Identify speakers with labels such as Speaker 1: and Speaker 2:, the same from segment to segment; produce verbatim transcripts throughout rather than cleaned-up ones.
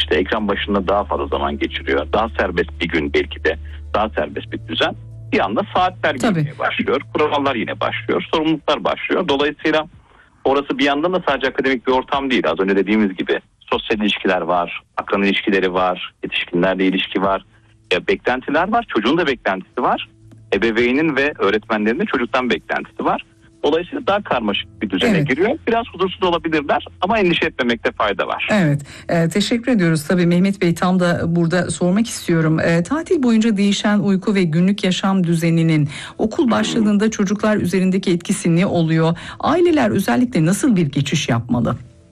Speaker 1: işte ekran başında daha fazla zaman geçiriyor. Daha serbest bir gün, belki de daha serbest bir düzen. Bir anda saatler gelmeye başlıyor. Kurallar yine başlıyor. Sorumluluklar başlıyor. Dolayısıyla orası bir yandan da sadece akademik bir ortam değil. Az önce dediğimiz gibi sosyal ilişkiler var, akran ilişkileri var, yetişkinlerle ilişki var, e, beklentiler var. Çocuğun da beklentisi var. Ebeveynin ve öğretmenlerin de çocuktan beklentisi var. Dolayısıyla daha karmaşık bir düzene
Speaker 2: evet.
Speaker 1: giriyor. Biraz huzursuz olabilirler ama endişe etmemekte fayda var.
Speaker 2: Evet, e, teşekkür ediyoruz. Tabii Mehmet Bey, tam da burada sormak istiyorum. E, tatil boyunca değişen uyku ve günlük yaşam düzeninin okul başladığında hmm. çocuklar üzerindeki etkisi ne oluyor? Aileler özellikle nasıl bir geçiş yapmalı?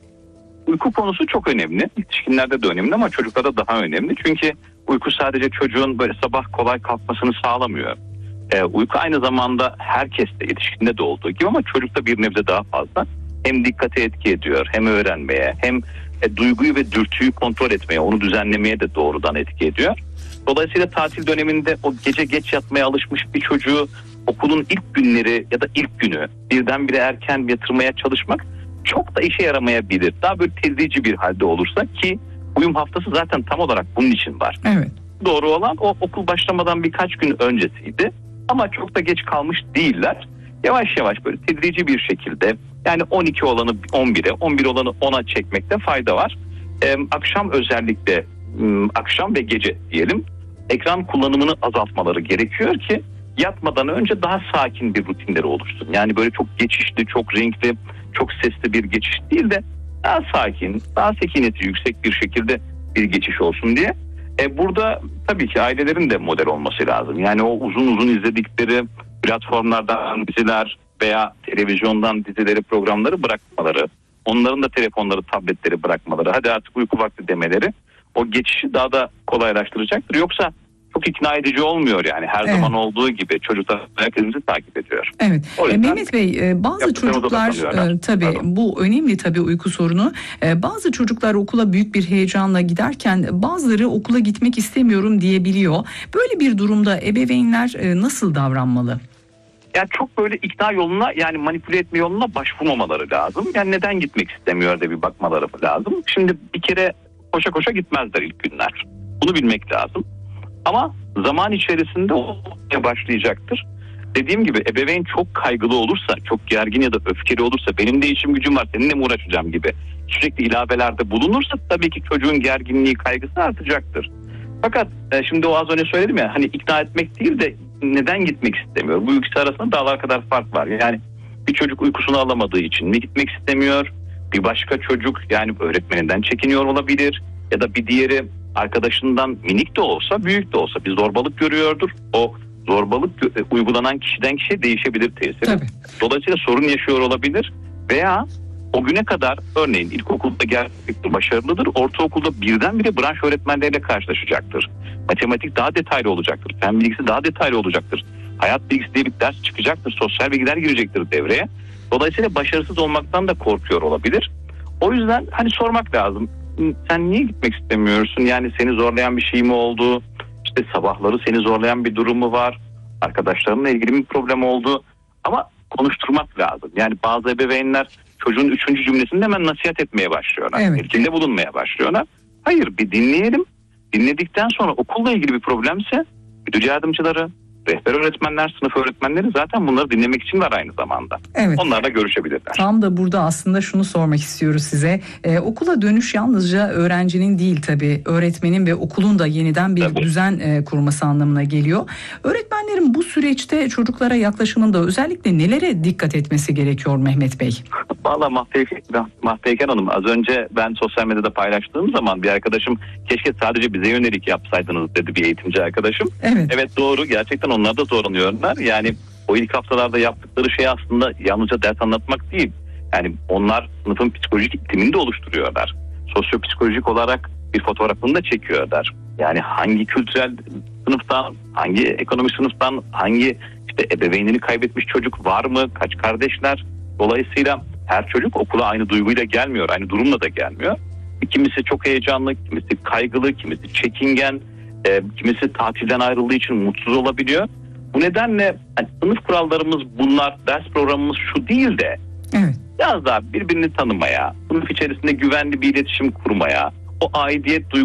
Speaker 1: Uyku konusu çok önemli. Yetişkinlerde de önemli ama çocuklarda daha önemli. Çünkü uyku sadece çocuğun böyle sabah kolay kalkmasını sağlamıyor. Ee, uyku aynı zamanda herkeste, yetişkinde de olduğu gibi ama çocukta bir nebze daha fazla. Hem dikkate etki ediyor, hem öğrenmeye, hem e, duyguyu ve dürtüyü kontrol etmeye, onu düzenlemeye de doğrudan etki ediyor. Dolayısıyla tatil döneminde o gece geç yatmaya alışmış bir çocuğu okulun ilk günleri ya da ilk günü birdenbire erken yatırmaya çalışmak çok da işe yaramayabilir. Daha böyle tedrici bir halde olursa, ki uyum haftası zaten tam olarak bunun için var.
Speaker 2: Evet.
Speaker 1: Doğru olan o okul başlamadan birkaç gün öncesiydi. Ama çok da geç kalmış değiller. Yavaş yavaş böyle tedrici bir şekilde, yani on iki olanı on bire, on bir olanı ona çekmekte fayda var. Ee, akşam özellikle akşam ve gece diyelim ekran kullanımını azaltmaları gerekiyor ki yatmadan önce daha sakin bir rutinleri oluşsun. Yani böyle çok geçişli, çok renkli, çok sesli bir geçiş değil de daha sakin, daha sekineti yüksek bir şekilde bir geçiş olsun diye. E burada tabii ki ailelerin de model olması lazım. Yani o uzun uzun izledikleri platformlardan diziler veya televizyondan dizileri, programları bırakmaları, onların da telefonları, tabletleri bırakmaları, hadi artık uyku vakti demeleri o geçişi daha da kolaylaştıracaktır. Yoksa çok ikna edici olmuyor yani, her evet. zaman olduğu gibi çocuklar herkesimizi takip ediyor.
Speaker 2: Evet. E, Mehmet Bey, e, bazı çocuklar e, tabii Pardon. bu önemli tabii uyku sorunu. E, bazı çocuklar okula büyük bir heyecanla giderken bazıları okula gitmek istemiyorum diyebiliyor. Böyle bir durumda ebeveynler e, nasıl davranmalı?
Speaker 1: Yani çok böyle ikna yoluna, yani manipüle etme yoluna başvurmamaları lazım. Yani neden gitmek istemiyor da bir bakmaları lazım. Şimdi bir kere koşa koşa gitmezler ilk günler. Bunu bilmek lazım. Ama zaman içerisinde o başlayacaktır. Dediğim gibi ebeveyn çok kaygılı olursa, çok gergin ya da öfkeli olursa, benim de işim gücüm var seninle mi uğraşacağım gibi sürekli ilavelerde bulunursa tabii ki çocuğun gerginliği, kaygısı artacaktır. Fakat e, şimdi o az önce söyledim ya, hani ikna etmek değil de neden gitmek istemiyor? Bu ikisi arasında dağlar kadar fark var. Yani bir çocuk uykusunu alamadığı için mi gitmek istemiyor? Bir başka çocuk yani öğretmeninden çekiniyor olabilir ya da bir diğeri arkadaşından minik de olsa, büyük de olsa bir zorbalık görüyordur. O zorbalık uygulanan kişiden kişiye değişebilir tesiri.
Speaker 2: Tabii.
Speaker 1: Dolayısıyla sorun yaşıyor olabilir veya o güne kadar örneğin ilkokulda gerçekten başarılıdır, ortaokulda birdenbire branş öğretmenleriyle karşılaşacaktır. Matematik daha detaylı olacaktır, fen bilgisi daha detaylı olacaktır. Hayat bilgisi diye bir ders çıkacaktır, sosyal bilgiler girecektir devreye. Dolayısıyla başarısız olmaktan da korkuyor olabilir. O yüzden hani sormak lazım. Sen niye gitmek istemiyorsun? Yani seni zorlayan bir şey mi oldu? İşte sabahları seni zorlayan bir durum mu var? Arkadaşlarınla ilgili bir problem oldu? Ama konuşturmak lazım. Yani bazı ebeveynler çocuğun üçüncü cümlesinde hemen nasihat etmeye başlıyorlar.
Speaker 2: Evet.
Speaker 1: Telkinde bulunmaya başlıyorlar. Hayır, bir dinleyelim. Dinledikten sonra okulla ilgili bir problemse müdür yardımcıları, rehber öğretmenler, sınıf öğretmenleri zaten bunları dinlemek için var aynı zamanda.
Speaker 2: Evet.
Speaker 1: Onlarla görüşebilirler.
Speaker 2: Tam da burada aslında şunu sormak istiyoruz size. Ee, okula dönüş yalnızca öğrencinin değil tabii, öğretmenin ve okulun da yeniden bir tabii. düzen e, kurması anlamına geliyor. Öğretmenlerin bu süreçte çocuklara yaklaşımında özellikle nelere dikkat etmesi gerekiyor Mehmet Bey?
Speaker 1: Valla Mahpeyken Hanım, az önce ben sosyal medyada paylaştığım zaman bir arkadaşım keşke sadece bize yönelik yapsaydınız dedi, bir eğitimci arkadaşım.
Speaker 2: Evet.
Speaker 1: Evet, doğru, gerçekten onlar da zorlanıyorlar. Yani o ilk haftalarda yaptıkları şey aslında yalnızca ders anlatmak değil. Yani onlar sınıfın psikolojik iklimini de oluşturuyorlar. Sosyopsikolojik olarak bir fotoğrafını da çekiyorlar. Yani hangi kültürel sınıftan, hangi ekonomik sınıftan, hangi işte ebeveynini kaybetmiş çocuk var mı, kaç kardeşler. Dolayısıyla her çocuk okula aynı duyguyla gelmiyor, aynı durumla da gelmiyor. Kimisi çok heyecanlı, kimisi kaygılı, kimisi çekingen, e, kimisi tatilden ayrıldığı için mutsuz olabiliyor. Bu nedenle hani sınıf kurallarımız bunlar, ders programımız şu değil de
Speaker 2: evet.
Speaker 1: biraz daha birbirini tanımaya, sınıf içerisinde güvenli bir iletişim kurmaya, o aidiyet duygusu